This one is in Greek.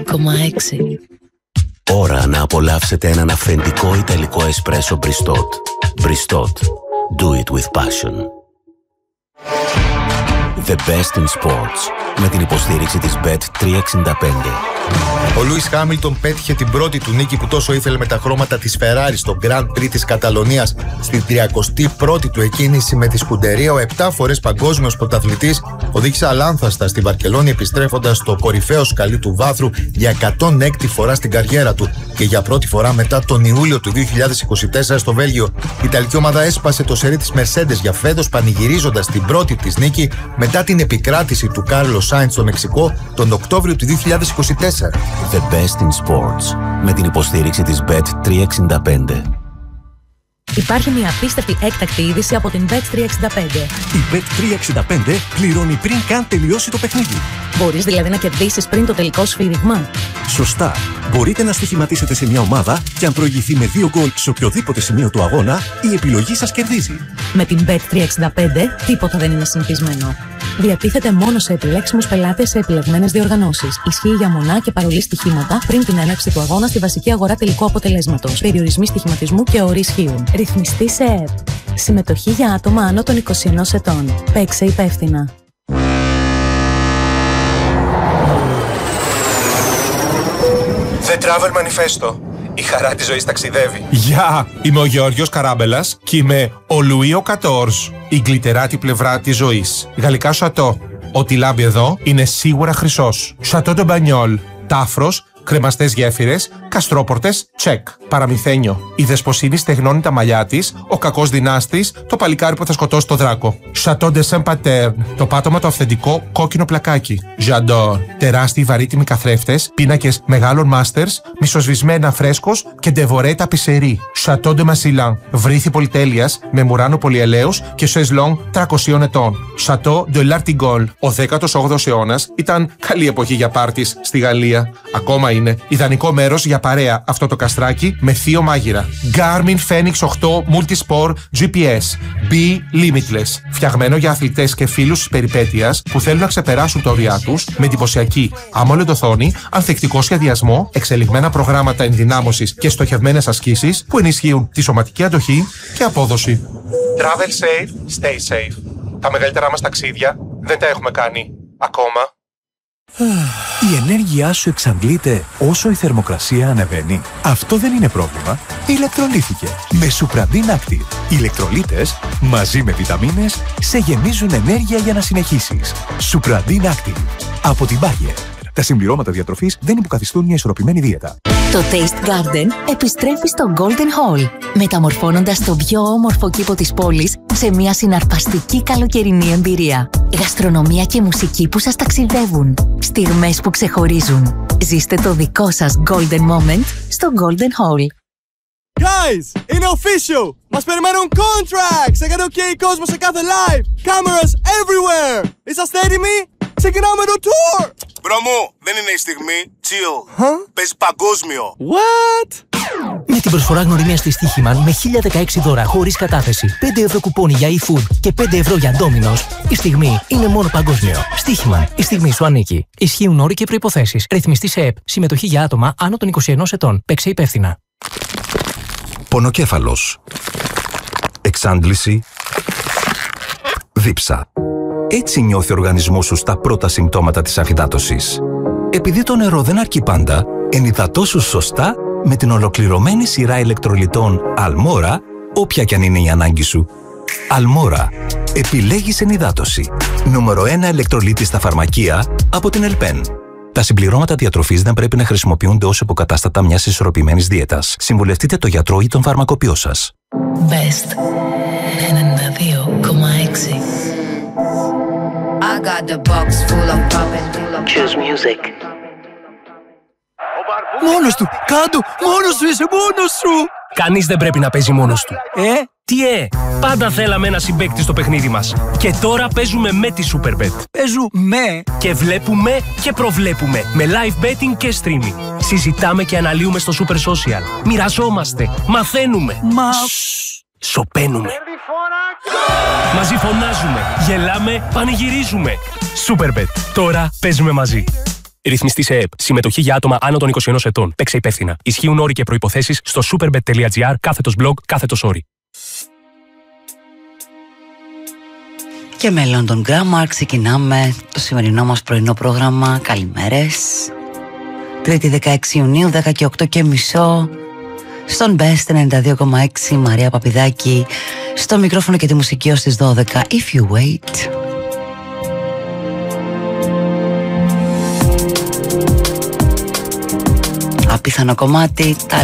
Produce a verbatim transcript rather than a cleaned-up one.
κόμμα έξι. Ώρα να απολαύσετε έναν αυθεντικό ιταλικό εσπρέσο Bristot. Bristot. Do it with passion. The best in sports. Με την υποστήριξη της μπετ τριακόσια εξήντα πέντε. Ο Λούις Χάμιλτον πέτυχε την πρώτη του νίκη που τόσο ήθελε με τα χρώματα της Ferrari στο Grand Prix της Καταλωνίας. Στην τριακοστή πρώτη του εκκίνηση με τη Σκουντερία, ο επτά φορές παγκόσμιος πρωταθλητής οδήγησε αλάνθαστα στη Βαρκελόνη, επιστρέφοντας στο κορυφαίο σκαλί του βάθρου για εκατόν έκτη φορά στην καριέρα του και για πρώτη φορά μετά τον Ιούλιο του δύο χιλιάδες είκοσι τέσσερα στο Βέλγιο. Η Ιταλική ομάδα έσπασε το σερί της Mercedes για φέτος, πανηγυρίζοντας την πρώτη της νίκη μετά την επικράτηση του Κάρλος Σάιντς στο Μεξικό τον Οκτώβριο του δύο χιλιάδες είκοσι τέσσερα. The best in sports. Με την υποστήριξη της μπετ τριακόσια εξήντα πέντε. Υπάρχει μια απίστευτη έκτακτη είδηση από την μπετ τριακόσια εξήντα πέντε. Η μπετ τριακόσια εξήντα πέντε πληρώνει πριν καν τελειώσει το παιχνίδι. Μπορείς δηλαδή να κερδίσεις πριν το τελικό σφύριγμα. Σωστά. Μπορείτε να στοιχηματίσετε σε μια ομάδα και αν προηγηθεί με δύο γκολ σε οποιοδήποτε σημείο του αγώνα, η επιλογή σας κερδίζει. Με την μπετ τριακόσια εξήντα πέντε τίποτα δεν είναι συνηθισμένο. Διατίθεται μόνο σε επιλέξιμους πελάτες σε επιλεγμένες διοργανώσεις. Ισχύει για μονά και παρολί στοιχήματα πριν την έναρξη του αγώνα στη βασική αγορά τελικού αποτελέσματος. Περιορισμοί στοιχηματισμού και όροι ισχύουν. Ρυθμιστή σε ΕΕΠ. Συμμετοχή για άτομα άνω των είκοσι ενός ετών. Παίξε υπεύθυνα. The Travel Manifesto. Η χαρά της ζωής ταξιδεύει. Γεια! Yeah, είμαι ο Γεώργιος Καράμπελας και είμαι ο Λουί ο Κατόρς. Η γλυτεράτη πλευρά της ζωής. Γαλλικά σατό. Ό,τι λάμπει εδώ είναι σίγουρα χρυσός. Σατό de Bagnols. Τάφρος, κρεμαστές γέφυρες, καστρόπορτες, τσεκ. Παραμυθένιο. Η δεσποσίνη στεγνώνει τα μαλλιά της, ο κακός δυνάστης, το παλικάρι που θα σκοτώσει το δράκο. Chateau de Saint-Paterne. Το πάτωμα το αυθεντικό κόκκινο πλακάκι. J'adore. Τεράστιοι βαρύτιμοι καθρέφτες, πίνακες μεγάλων μάστερς, μισοσβησμένα φρέσκος και ντεβορέ ταπισερί. Chateau de Massillon. Βρύθι πολυτέλειας με μουράνο πολυελαίος και σεζλόν τριακοσίων ετών. Chateau de l'Artigol. Ο δέκατος όγδοος αιώνας ήταν καλή εποχή για πάρτις στη Γαλλία. Ακόμα είναι ιδανικό μέρος για παρέα αυτό το καστράκι με θείο μάγειρα. Garmin Fenix οκτώ Multisport τζι πι ες. Be Limitless. Φτιαγμένο για αθλητές και φίλους της περιπέτειας που θέλουν να ξεπεράσουν τα όρια τους με εντυπωσιακή AMOLED οθόνη, ανθεκτικό σχεδιασμό, εξελιγμένα προγράμματα ενδυνάμωσης και στοχευμένες ασκήσεις που ενισχύουν τη σωματική αντοχή και απόδοση. Travel safe, stay safe. Τα μεγαλύτερά μας ταξίδια δεν τα έχουμε κάνει ακόμα. Η ενέργειά σου εξαντλείται όσο η θερμοκρασία ανεβαίνει. Αυτό δεν είναι πρόβλημα. Ηλεκτρολύθηκε με Supradin Active. Οι ηλεκτρολίτες μαζί με βιταμίνες σε γεμίζουν ενέργεια για να συνεχίσεις. Supradin Active από την Bayer. Τα συμπληρώματα διατροφής δεν υποκαθιστούν μια ισορροπημένη δίαιτα. Το Taste Garden επιστρέφει στο Golden Hall, μεταμορφώνοντας τον πιο όμορφο κήπο της πόλης σε μια συναρπαστική καλοκαιρινή εμπειρία. Γαστρονομία και μουσική που σας ταξιδεύουν. Στιγμές που ξεχωρίζουν. Ζήστε το δικό σας Golden Moment στο Golden Hall. Guys, είναι official! Μας περιμένουν contracts! Έκανε OK κόσμο σε κάθε live! Cameras everywhere! Είσαστε έτοιμοι? Ξεκινάμε το tour! Μπρο μου, δεν είναι η στιγμή. Chill. Huh? Παίζει παγκόσμιο. What? Με την προσφορά γνωριμίας στη Στοίχημαν με χίλια δεκαέξι δώρα χωρίς κατάθεση, πέντε ευρώ κουπόνι για e-food και πέντε ευρώ για Domino's, η στιγμή είναι μόνο παγκόσμιο. Στοίχημαν. Η στιγμή σου ανήκει. Ισχύουν όροι και προϋποθέσεις. Ρυθμιστή σε ΕΕΠ. Συμμετοχή για άτομα άνω των είκοσι ενός ετών. Παίξε υπεύθυνα. Πονοκέφαλος. Εξάντληση. Δίψα. Έτσι νιώθει ο οργανισμός σου στα πρώτα συμπτώματα της αφυδάτωσης. Επειδή το νερό δεν αρκεί πάντα, ενυδατώσου σωστά με την ολοκληρωμένη σειρά ηλεκτρολιτών Almora, όποια κι αν είναι η ανάγκη σου. Almora. Επιλέγεις ενυδάτωση. Νούμερο ένα ηλεκτρολίτη στα φαρμακεία από την Ελπέν. Τα συμπληρώματα διατροφής δεν πρέπει να χρησιμοποιούνται ως υποκατάστατα μιας ισορροπημένης δίαιτας. Συμβουλευτείτε το γιατρό ή τον φαρμακοποιό σας. Best ενενήντα δύο κόμμα έξι. I got the box full of puppets. Choose music. Μόνος του! Κάντο! Μόνος σου! Είσαι μόνος σου! Κανείς δεν πρέπει να παίζει μόνος του. Ε? Τι ε! Πάντα θέλαμε ένα συμπαίκτη στο παιχνίδι μας. Και τώρα παίζουμε με τη Superbet. Παίζουμε! Και βλέπουμε και προβλέπουμε. Με live betting και streaming. Συζητάμε και αναλύουμε στο Super Social. Μοιραζόμαστε. Μαθαίνουμε. Μα... Σοπαίνουμε. Μαζί φωνάζουμε. Γελάμε. Πανηγυρίζουμε. Superbet. Τώρα παίζουμε μαζί. Ρυθμιστή σε ΕΕΠ. Συμμετοχή για άτομα άνω των είκοσι ένα ετών. Παίξε υπεύθυνα. Ισχύουν όροι και προϋποθέσεις στο superbet.gr κάθετος blog κάθετος όροι. Και με London Grammar ξεκινάμε το σημερινό μας πρωινό πρόγραμμα. Καλημέρες. Τρίτη δεκαέξι Ιουνίου, δέκα και οκτώ και μισό. Στον Best ενενήντα δύο κόμμα έξι, Μαρία Παπηδάκη. Στο μικρόφωνο και τη μουσική ως τις δώδεκα. If you wait. Απίθανο κομμάτι.